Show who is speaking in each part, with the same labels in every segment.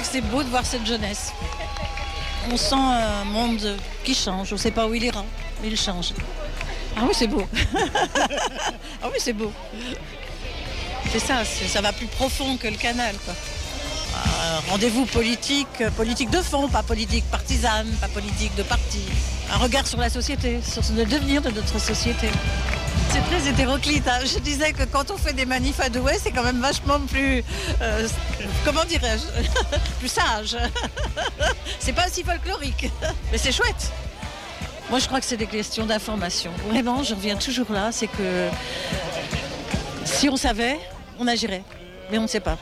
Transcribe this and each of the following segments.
Speaker 1: que c'est beau de voir cette jeunesse. On sent un monde qui change, on ne sait pas où il ira, mais il change. Ah oui, c'est beau. Ah oui, c'est beau. C'est ça, ça va plus profond que le canal, quoi. Rendez-vous politique de fond, pas politique partisane, pas politique de parti. Un regard sur la société, sur le devenir de notre société. C'est très hétéroclite. Hein. Je disais que quand on fait des manifs à Douai, c'est quand même vachement plus, comment dirais-je, plus sage. C'est pas aussi folklorique, mais c'est chouette. Moi, je crois que c'est des questions d'information. Vraiment, je reviens toujours là, c'est que si on savait, on agirait, mais on ne sait pas.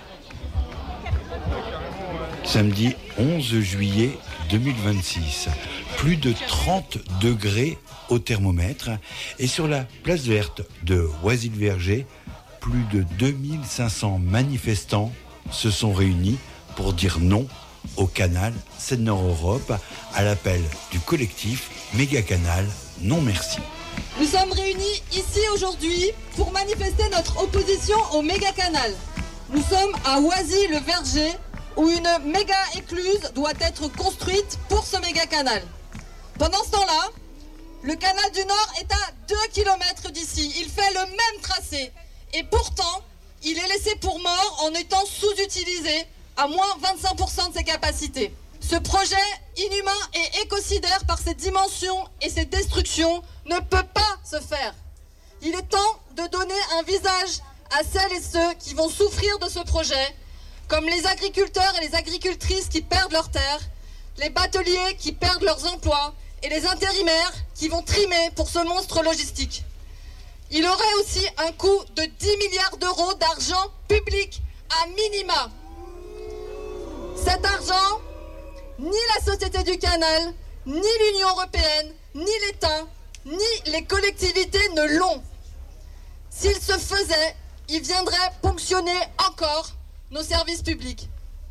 Speaker 2: Samedi 11 juillet 2026, plus de 30 degrés au thermomètre et sur la place verte de Oisy-le-Verger, plus de 2500 manifestants se sont réunis pour dire non au canal Seine-Nord Europe à l'appel du collectif Mégacanal Non Merci.
Speaker 3: Nous sommes réunis ici aujourd'hui pour manifester notre opposition au méga-canal. Nous sommes à Oisy-le-Verger où une méga écluse doit être construite pour ce méga-canal. Pendant ce temps-là, le canal du Nord est à 2 km d'ici. Il fait le même tracé. Et pourtant, il est laissé pour mort en étant sous-utilisé à moins 25% de ses capacités. Ce projet inhumain et écocidaire par ses dimensions et ses destructions ne peut pas se faire. Il est temps de donner un visage à celles et ceux qui vont souffrir de ce projet, comme les agriculteurs et les agricultrices qui perdent leurs terres, les bateliers qui perdent leurs emplois et les intérimaires qui vont trimer pour ce monstre logistique. Il aurait aussi un coût de 10 milliards d'euros d'argent public à minima. Cet argent, ni la Société du Canal, ni l'Union européenne, ni l'État, ni les collectivités ne l'ont. S'il se faisait, il viendrait ponctionner encore nos services publics.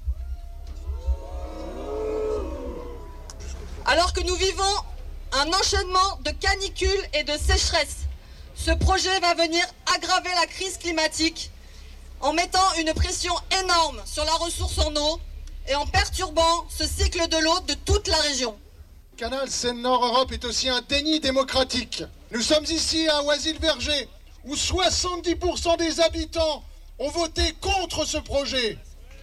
Speaker 3: Alors que nous vivons un enchaînement de canicules et de sécheresses, ce projet va venir aggraver la crise climatique en mettant une pression énorme sur la ressource en eau et en perturbant ce cycle de l'eau de toute la région.
Speaker 4: Le canal Seine-Nord Europe est aussi un déni démocratique. Nous sommes ici à Oisy-le-Verger, où 70% des habitants ont voté contre ce projet.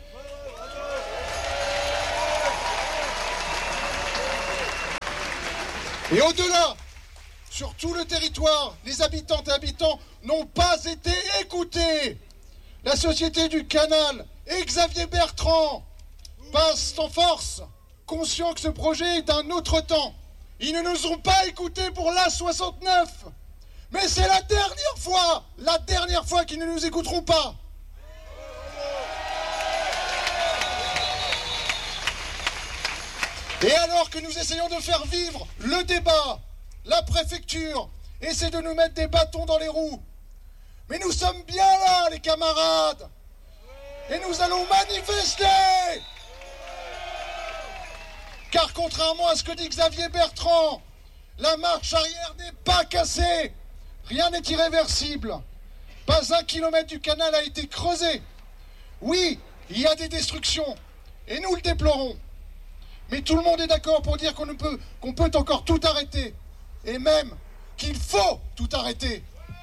Speaker 4: Et au-delà, sur tout le territoire, les habitantes et habitants n'ont pas été écoutés. La Société du Canal et Xavier Bertrand passent en force, conscients que ce projet est d'un autre temps. Ils ne nous ont pas écoutés pour l'A69. Mais c'est la dernière fois qu'ils ne nous écouteront pas. Et alors que nous essayons de faire vivre le débat, la préfecture essaie de nous mettre des bâtons dans les roues. Mais nous sommes bien là, les camarades. Et nous allons manifester. Car contrairement à ce que dit Xavier Bertrand, la marche arrière n'est pas cassée. Rien n'est irréversible. Pas 1 kilomètre du canal a été creusé. Oui, il y a des destructions. Et nous le déplorons. Mais tout le monde est d'accord pour dire qu'on peut encore tout arrêter. Et même qu'il faut tout arrêter.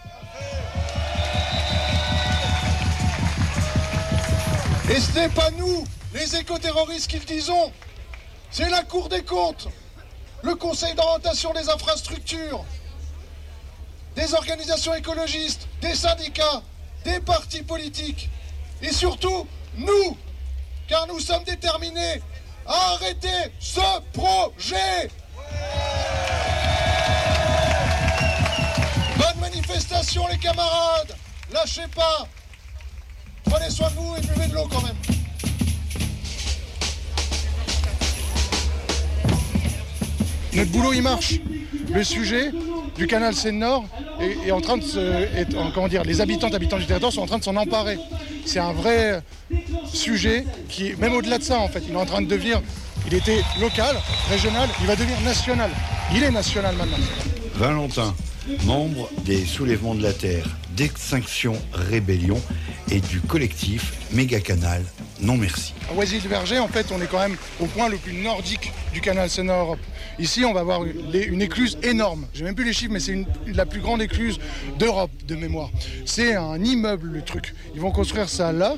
Speaker 4: Et ce n'est pas nous, les écoterroristes, qui le disons. C'est la Cour des comptes, le Conseil d'orientation des infrastructures, des organisations écologistes, des syndicats, des partis politiques. Et surtout, nous, car nous sommes déterminés à arrêter ce projet. Bonne manifestation, les camarades. Lâchez pas. Prenez soin de vous et buvez de l'eau quand même. Notre boulot, il marche. Le sujet du canal Seine-Nord est en train de les habitants du territoire sont en train de s'en emparer. C'est un vrai sujet qui est même au-delà de ça en fait. Il est en train de devenir, il était local, régional, il va devenir national. Il est national maintenant.
Speaker 2: Valentin, membre des Soulèvements de la Terre, d'Extinction Rébellion et du collectif Mégacanal non merci.
Speaker 4: À Oisy-le-Verger, en fait, on est quand même au point le plus nordique du canal Seine-Nord-Europe. Ici, on va avoir une écluse énorme. J'ai même plus les chiffres, mais c'est la plus grande écluse d'Europe, de mémoire. C'est un immeuble, le truc. Ils vont construire ça là.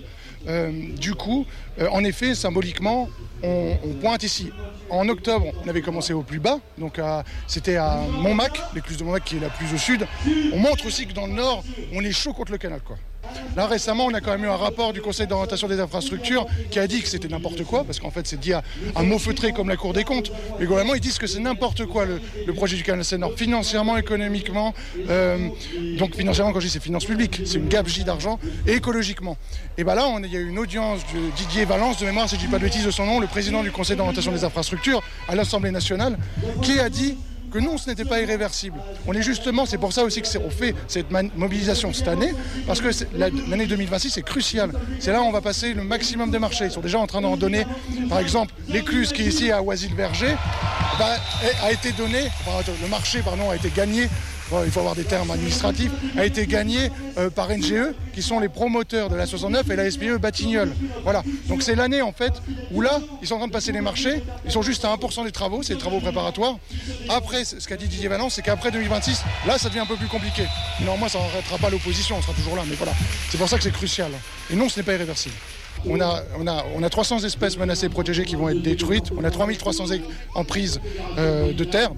Speaker 4: En effet, symboliquement, on pointe ici. En octobre, on avait commencé au plus bas, donc c'était à Montmac, l'écluse de Montmac qui est la plus au sud. On montre aussi que dans le nord, on est chaud contre le canal, quoi. Là, récemment, on a quand même eu un rapport du Conseil d'orientation des infrastructures qui a dit que c'était n'importe quoi, parce qu'en fait, c'est dit à mot feutré comme la Cour des comptes. Mais globalement, ils disent que c'est n'importe quoi le projet du canal Seine-Nord, financièrement, économiquement. Donc, financièrement, quand je dis c'est finances publiques, c'est une gabegie d'argent, et écologiquement. Et bien là, il y a eu une audience de Didier Valence, de mémoire, si je ne dis pas de bêtises de son nom, le président du Conseil d'orientation des infrastructures à l'Assemblée nationale, qui a dit que non, ce n'était pas irréversible. On est justement, c'est pour ça aussi qu'on fait cette mobilisation cette année, parce que l'année 2026 est cruciale. C'est là où on va passer le maximum des marchés. Ils sont déjà en train d'en donner, par exemple, l'écluse qui est ici à Oisy-le-Verger, a été donné, le marché a été gagné. Bon, il faut avoir des termes administratifs, a été gagné par NGE, qui sont les promoteurs de la 69 et la SPE Batignolles. Voilà. Donc c'est l'année en fait où là, ils sont en train de passer les marchés, ils sont juste à 1% des travaux, c'est les travaux préparatoires. Après, ce qu'a dit Didier Valence, c'est qu'après 2026, là ça devient un peu plus compliqué. Néanmoins, ça n'arrêtera pas l'opposition, on sera toujours là, mais voilà. C'est pour ça que c'est crucial. Et non, ce n'est pas irréversible. On a 300 espèces menacées et protégées qui vont être détruites. On a 3300 emprises de terre,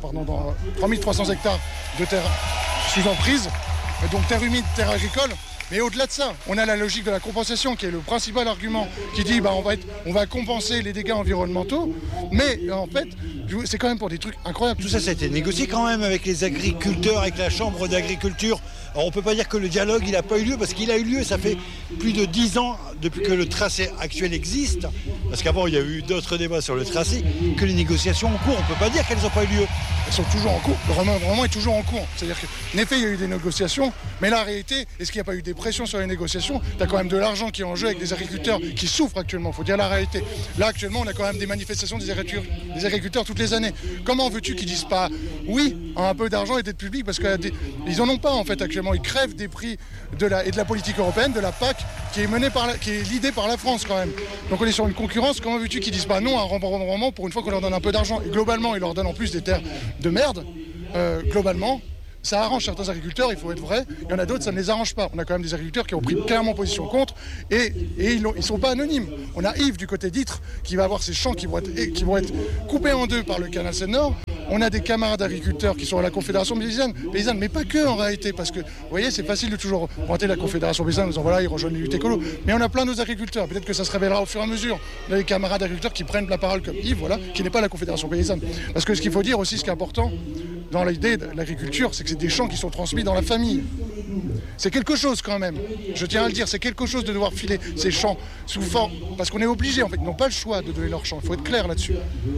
Speaker 4: 3300 hectares de terre sous emprise, donc terre humide, terre agricole. Mais au-delà de ça, on a la logique de la compensation qui est le principal argument qui dit on va compenser les dégâts environnementaux, mais en fait c'est quand même pour des trucs incroyables.
Speaker 2: Tout ça, ça a été négocié quand même avec les agriculteurs, avec la chambre d'agriculture. Alors on ne peut pas dire que le dialogue il n'a pas eu lieu, parce qu'il a eu lieu, ça fait plus de 10 ans depuis que le tracé actuel existe, parce qu'avant il y a eu d'autres débats sur le tracé, que les négociations en cours, on ne peut pas dire qu'elles n'ont pas eu lieu.
Speaker 4: Elles sont toujours en cours, vraiment est toujours en cours. C'est-à-dire qu'en effet il y a eu des négociations, mais la réalité, est-ce qu'il n'y a pas eu des pressions sur les négociations? Tu as quand même de l'argent qui est en jeu avec des agriculteurs qui souffrent actuellement, il faut dire la réalité. Là actuellement on a quand même des manifestations des agriculteurs toutes les années. Comment veux-tu qu'ils disent pas oui à un peu d'argent et d'aide publique, parce qu'ils n'en ont pas en fait actuellement. Ils crèvent des prix de la politique européenne, de la PAC, qui est l'idée par la France quand même. Donc on est sur une concurrence. Comment veux-tu qu'ils disent pas non à un rembourrement pour une fois qu'on leur donne un peu d'argent? Et globalement, ils leur donnent en plus des terres de merde. Globalement, ça arrange certains agriculteurs, il faut être vrai. Il y en a d'autres, ça ne les arrange pas. On a quand même des agriculteurs qui ont pris clairement position contre et ils ne sont pas anonymes. On a Yves du côté d'Ytre qui va avoir ses champs qui vont être coupés en deux par le canal Seine-Nord. On a des camarades agriculteurs qui sont à la Confédération paysanne, mais pas que en réalité, parce que, vous voyez, c'est facile de toujours pointer la Confédération paysanne en disant voilà, ils rejoignent les luttes écolo. Mais on a plein d'autres agriculteurs, peut-être que ça se révélera au fur et à mesure. On a des camarades agriculteurs qui prennent la parole comme Yves, voilà, qui n'est pas la Confédération paysanne. Parce que ce qu'il faut dire aussi, ce qui est important dans l'idée de l'agriculture, c'est que c'est des champs qui sont transmis dans la famille. C'est quelque chose quand même, je tiens à le dire, c'est quelque chose de devoir filer ces champs sous forme, parce qu'on est obligé en fait, ils n'ont pas le choix de donner leurs champs, il faut être clair là-dessus.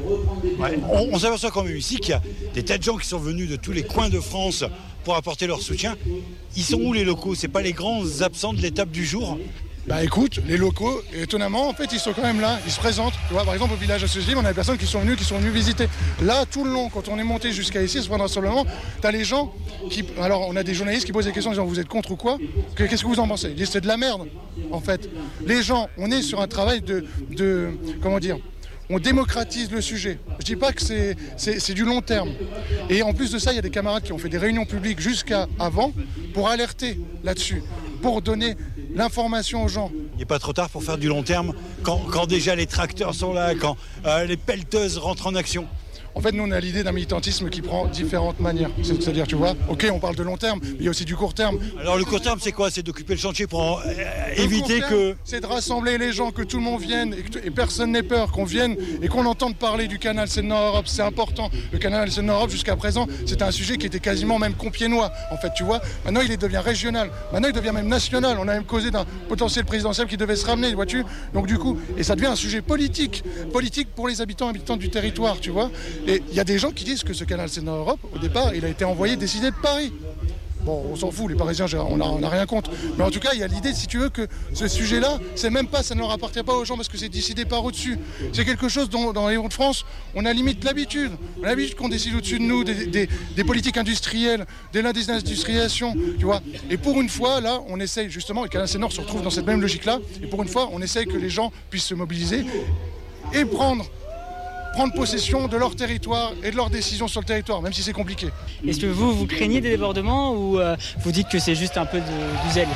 Speaker 2: Ouais, on s'aperçoit quand même ici qu'il y a des tas de gens qui sont venus de tous les coins de France pour apporter leur soutien. Ils sont où les locaux? C'est pas les grands absents de l'étape du jour?
Speaker 4: Bah écoute, les locaux, étonnamment, en fait, ils sont quand même là, ils se présentent. Tu vois, par exemple, au village associatif, on a des personnes qui sont venues visiter. Là, tout le long, quand on est monté jusqu'à ici, ce point de rassemblement, t'as les gens qui... Alors, on a des journalistes qui posent des questions en disant, vous êtes contre ou quoi? Qu'est-ce que vous en pensez? Ils disent, c'est de la merde, en fait. Les gens, on est sur un travail de comment dire, on démocratise le sujet. Je dis pas que c'est du long terme. Et en plus de ça, il y a des camarades qui ont fait des réunions publiques jusqu'à avant pour alerter là-dessus, pour donner l'information aux gens.
Speaker 2: Il n'est pas trop tard pour faire du long terme quand déjà les tracteurs sont là, quand les pelleteuses rentrent en action.
Speaker 4: En fait, nous, on a l'idée d'un militantisme qui prend différentes manières. C'est-à-dire, tu vois, ok, on parle de long terme, mais il y a aussi du court terme.
Speaker 2: Alors, le court terme, c'est quoi? C'est d'occuper le chantier pour éviter que...
Speaker 4: C'est de rassembler les gens, que tout le monde vienne et personne n'ait peur, qu'on vienne et qu'on entende parler du canal Seine-Nord-Europe. C'est important. Le canal Seine-Nord-Europe, jusqu'à présent, c'était un sujet qui était quasiment même compiénois, en fait, tu vois. Maintenant, il devient régional. Maintenant, il devient même national. On a même causé d'un potentiel présidentiel qui devait se ramener, vois-tu. Donc, du coup, et ça devient un sujet politique. Politique pour les habitants du territoire, tu vois. Et il y a des gens qui disent que ce canal Seine-Nord-Europe, au départ, il a été envoyé, décidé de Paris. Bon, on s'en fout, les Parisiens, on n'a rien contre. Mais en tout cas, il y a l'idée, si tu veux, que ce sujet-là, ça ne leur appartient pas aux gens parce que c'est décidé par au-dessus. C'est quelque chose dont, dans les Hauts-de-France, on a limite l'habitude. On a l'habitude qu'on décide au-dessus de nous des politiques industrielles, de l'industrialisation, tu vois. Et pour une fois, là, on essaye justement, et Canal Nord se retrouve dans cette même logique-là, et pour une fois, on essaye que les gens puissent se mobiliser et prendre possession de leur territoire et de leurs décisions sur le territoire, même si c'est compliqué.
Speaker 5: Est-ce que vous craignez des débordements ou vous dites que c'est juste un peu du zèle?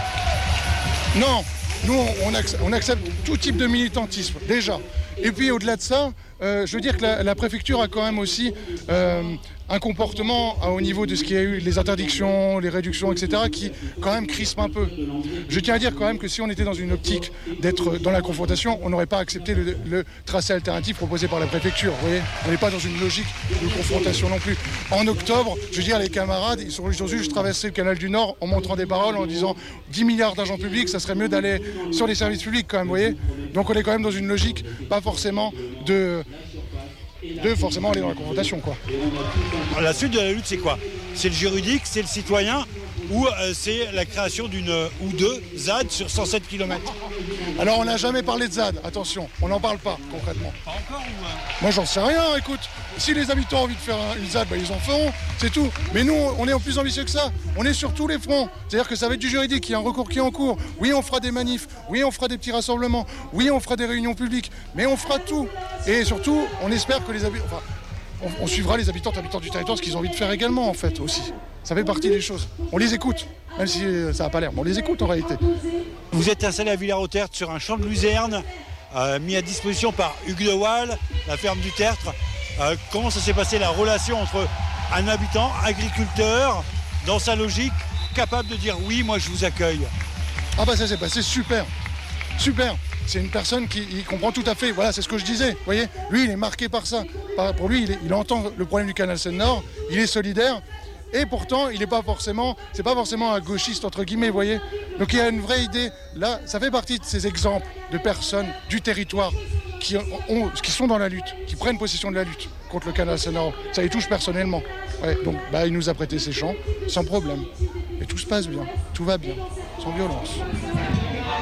Speaker 4: Non, nous on accepte tout type de militantisme, déjà. Et puis au-delà de ça, je veux dire que la préfecture a quand même aussi un comportement au niveau de ce qu'il y a eu, les interdictions, les réductions, etc., qui quand même crispe un peu. Je tiens à dire quand même que si on était dans une optique d'être dans la confrontation, on n'aurait pas accepté le tracé alternatif proposé par la préfecture. Vous voyez, on n'est pas dans une logique de confrontation non plus. En octobre, je veux dire, les camarades, ils ont juste traversé le canal du Nord en montrant des paroles, en disant 10 milliards d'argent public, ça serait mieux d'aller sur les services publics quand même, vous voyez. Donc on est quand même dans une logique, pas forcément de forcément aller dans la confrontation, quoi.
Speaker 6: La suite de la lutte, c'est quoi? C'est le juridique, c'est le citoyen, ou c'est la création d'une ou deux ZAD sur 107 km?
Speaker 4: Alors on n'a jamais parlé de ZAD, attention, on n'en parle pas concrètement.
Speaker 6: Pas encore ou
Speaker 4: Moi j'en sais rien, écoute, si les habitants ont envie de faire une ZAD, ils en feront, c'est tout. Mais nous, on est plus ambitieux que ça, on est sur tous les fronts. C'est-à-dire que ça va être du juridique, il y a un recours qui est en cours. Oui, on fera des manifs, oui, on fera des petits rassemblements, oui, on fera des réunions publiques, mais on fera tout. Et surtout, on espère que les habitants... Enfin, on suivra les habitants du territoire, ce qu'ils ont envie de faire également, en fait, aussi. Ça fait partie des choses. On les écoute, même si ça n'a pas l'air, mais on les écoute en réalité.
Speaker 6: Vous êtes installé à Villers-au-Tertre sur un champ de luzerne, mis à disposition par Hugues de Waal, la ferme du Tertre. Comment ça s'est passé, la relation entre un habitant, agriculteur, dans sa logique, capable de dire oui, moi je vous accueille?
Speaker 4: Ah bah ça s'est passé super, super. C'est une personne qui comprend tout à fait, voilà, c'est ce que je disais, vous voyez. Lui, il est marqué par ça. Pour lui, il entend le problème du canal Seine-Nord, il est solidaire, et pourtant, c'est pas forcément un gauchiste, entre guillemets, vous voyez. Donc il y a une vraie idée, là, ça fait partie de ces exemples de personnes du territoire qui sont dans la lutte, qui prennent possession de la lutte contre le canal Seine-Nord. Ça les touche personnellement. Ouais, donc il nous a prêté ses champs, sans problème. Et tout se passe bien, tout va bien, sans violence.